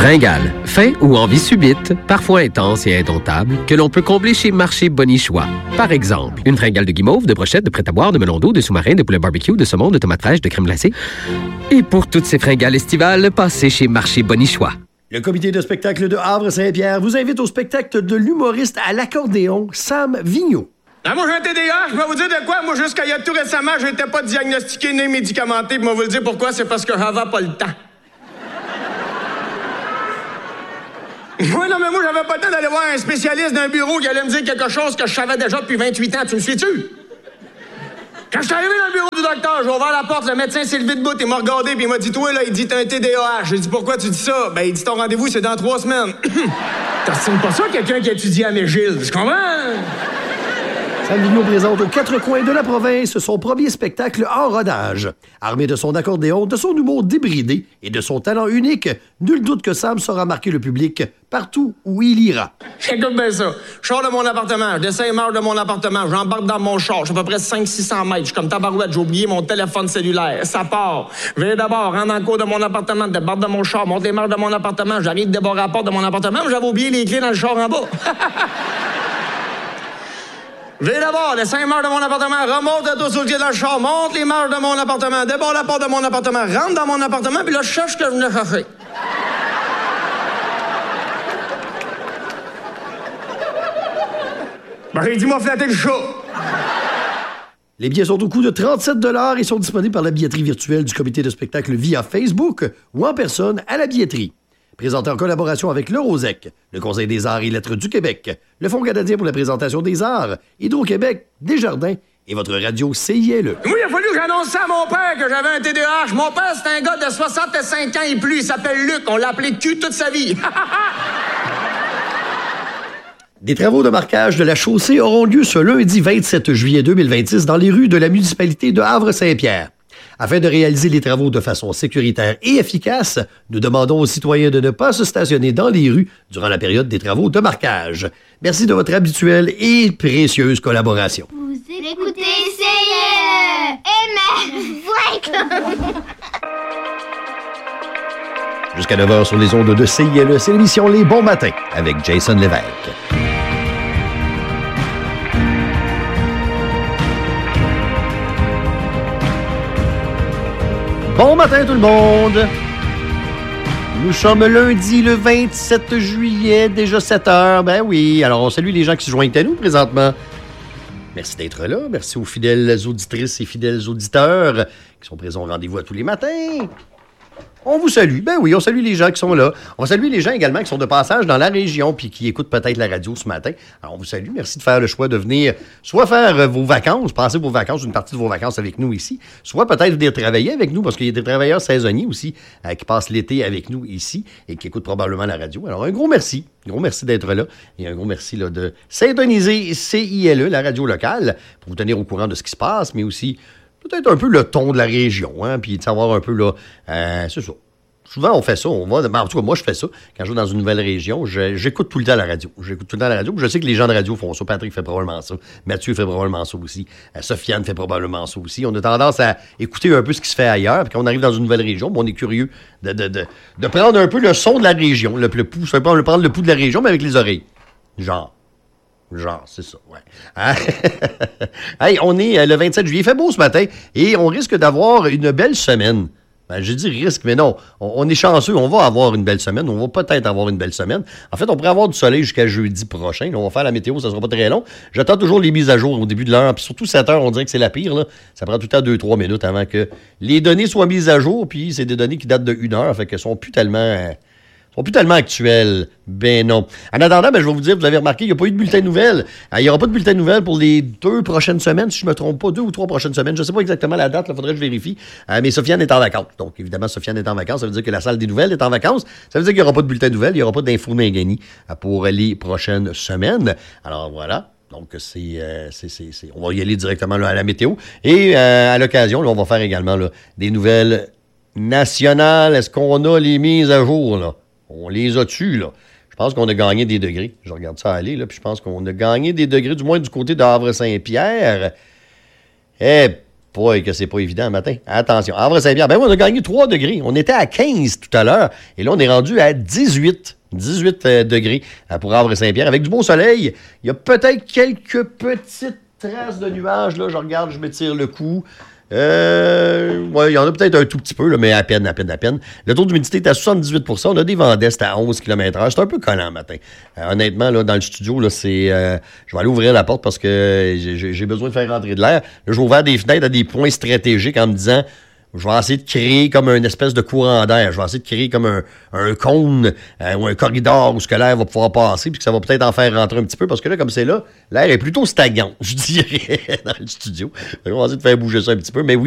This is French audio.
Fringale, faim ou envie subite, parfois intense et indomptable, que l'on peut combler chez Marché Bonichois. Par exemple, une fringale de guimauve, de brochettes, de prêt-à-boire, de melon d'eau, de sous-marin, de poulet barbecue, de saumon, de tomates fraîches, de crème glacée. Et pour toutes ces fringales estivales, passez chez Marché Bonichois. Le comité de spectacle de Havre-Saint-Pierre vous invite au spectacle de l'humoriste à l'accordéon Sam Vigneault. Ah, moi, j'ai un TDA, je peux vous dire de quoi? Moi, jusqu'à il y a tout récemment, je n'étais pas diagnostiqué ni médicamenté. Puis moi, vous le dire pourquoi? C'est parce que j'avais pas le temps. Oui, non, mais moi, j'avais pas le temps d'aller voir un spécialiste d'un bureau qui allait me dire quelque chose que je savais déjà depuis 28 ans. Tu me suis-tu? Quand je suis arrivé dans le bureau du docteur, j'ai ouvert la porte, le médecin s'est levé debout, il m'a regardé, puis il m'a dit, toi, là, il dit, t'as un TDAH. J'ai dit, pourquoi tu dis ça? Ben, il dit, ton rendez-vous, c'est dans 3 semaines. T'estimes pas ça, quelqu'un qui étudie à McGill? Tu comprends? Sam Vigneault présente aux 4 coins de la province son premier spectacle en rodage. Armé de son accordéon, de son humour débridé et de son talent unique, nul doute que Sam saura marquer le public partout où il ira. Écoute bien ça. Je sors de mon appartement, je descends les marches de mon appartement, j'embarque dans mon char, je suis à peu près 500-600 mètres. Je suis comme tabarouette, j'ai oublié mon téléphone cellulaire. Ça part. Je vais d'abord, rentre dans le cours de mon appartement, débarque de mon char, monte les marches de mon appartement, j'arrive de débarrer à la porte de mon appartement, mais j'avais oublié les clés dans le char en bas. Je vais d'abord, les 5 marches de mon appartement, remonte le dos sur le pied dans le char, monte les marches de mon appartement, débarre la porte de mon appartement, rentre dans mon appartement, puis là, je cherche ce que je venais chercher. Ben, j'ai dit, moi, flatter le chat. Les billets sont au coût de 37 $ et sont disponibles par la billetterie virtuelle du comité de spectacle via Facebook ou en personne à la billetterie. Présenté en collaboration avec le Rosec, le Conseil des arts et lettres du Québec, le Fonds canadien pour la présentation des arts, Hydro-Québec, Desjardins et votre radio CILE. Moi, il a fallu que j'annonce ça à mon père que j'avais un TDAH. Mon père, c'est un gars de 65 ans et plus. Il s'appelle Luc. On l'a appelé Q toute sa vie. Des travaux de marquage de la chaussée auront lieu ce lundi 27 juillet 2026 dans les rues de la municipalité de Havre-Saint-Pierre. Afin de réaliser les travaux de façon sécuritaire et efficace, nous demandons aux citoyens de ne pas se stationner dans les rues durant la période des travaux de marquage. Merci de votre habituelle et précieuse collaboration. Vous écoutez CIE Jusqu'à 9h sur les ondes de CILE, c'est l'émission Les Bons Matins avec Jason Lévesque. Bon matin tout le monde! Nous sommes lundi le 27 juillet, déjà 7h. Ben oui, alors on salue les gens qui se joignent à nous présentement. Merci d'être là. Merci aux fidèles auditrices et fidèles auditeurs qui sont présents au rendez-vous à tous les matins. On vous salue. Ben oui, on salue les gens qui sont là. On salue les gens également qui sont de passage dans la région puis qui écoutent peut-être la radio ce matin. Alors, on vous salue. Merci de faire le choix de venir soit faire vos vacances, passer vos vacances, une partie de vos vacances avec nous ici, soit peut-être venir travailler avec nous parce qu'il y a des travailleurs saisonniers aussi qui passent l'été avec nous ici et qui écoutent probablement la radio. Alors, un gros merci. Un gros merci d'être là et un gros merci là, de syntoniser CILE, la radio locale, pour vous tenir au courant de ce qui se passe, mais aussi peut-être un peu le ton de la région, hein, puis de savoir un peu, là, c'est ça. Souvent, on fait ça, en tout cas, moi, je fais ça. Quand je vais dans une nouvelle région, j'écoute tout le temps la radio. J'écoute tout le temps la radio. Je sais que les gens de radio font ça. Patrick fait probablement ça. Mathieu fait probablement ça aussi. Sofiane fait probablement ça aussi. On a tendance à écouter un peu ce qui se fait ailleurs. Puis quand on arrive dans une nouvelle région, on est curieux de prendre un peu le son de la région. Le pouls, on va prendre le pouls de la région, mais avec les oreilles. Genre, c'est ça, ouais. Hein? Hey, on est le 27 juillet. Il fait beau ce matin et on risque d'avoir une belle semaine. Ben, je dis risque, mais non. On est chanceux. On va avoir une belle semaine. On va peut-être avoir une belle semaine. En fait, on pourrait avoir du soleil jusqu'à jeudi prochain. Là, on va faire la météo. Ça ne sera pas très long. J'attends toujours les mises à jour au début de l'heure. Puis surtout 7 heures, on dirait que c'est la pire. Là. Ça prend tout le temps 2-3 minutes avant que les données soient mises à jour. Puis c'est des données qui datent de 1 heure. Fait qu'elles sont plus tellement actuelles. Ben non. En attendant, je vais vous dire, vous avez remarqué, il n'y a pas eu de bulletin de nouvelles. Il n'y aura pas de bulletin de nouvelles pour les 2 prochaines semaines, si je ne me trompe pas, 2 ou 3 prochaines semaines. Je ne sais pas exactement la date, il faudrait que je vérifie. Mais Sofiane est en vacances. Donc, évidemment, Sofiane est en vacances. Ça veut dire que la salle des nouvelles est en vacances. Ça veut dire qu'il n'y aura pas de bulletin de nouvelles, il n'y aura pas d'infos d'Ingani pour les prochaines semaines. Alors, voilà. Donc, on va y aller directement là, à la météo. Et à l'occasion, là, on va faire également là, des nouvelles nationales. Est-ce qu'on a les mises à jour, là? On les a tues, là. Je pense qu'on a gagné des degrés. Je regarde ça aller, là, puis je pense qu'on a gagné des degrés, du moins du côté de Havre-Saint-Pierre. Eh Pas que c'est pas évident le matin. Attention. Havre-Saint-Pierre, ben oui, on a gagné 3 degrés. On était à 15 tout à l'heure. Et là, on est rendu à 18. 18 degrés pour Havre-Saint-Pierre. Avec du beau soleil, il y a peut-être quelques petites traces de nuages. Là, je regarde, je me tire le cou. Ouais, il y en a peut-être un tout petit peu, là, mais à peine. Le taux d'humidité est à 78 %. On a des vents d'est à 11 km/h. C'est un peu collant le matin. Honnêtement, là, dans le studio, là, c'est. Je vais aller ouvrir la porte parce que j'ai besoin de faire rentrer de l'air. Là, je vais ouvrir des fenêtres à des points stratégiques en me disant. Je vais essayer de créer comme une espèce de courant d'air. Je vais essayer de créer comme un cône ou un corridor où ce que l'air va pouvoir passer puis que ça va peut-être en faire rentrer un petit peu parce que là, comme c'est là, l'air est plutôt stagnant, je dirais, dans le studio. On va essayer de faire bouger ça un petit peu. Mais oui,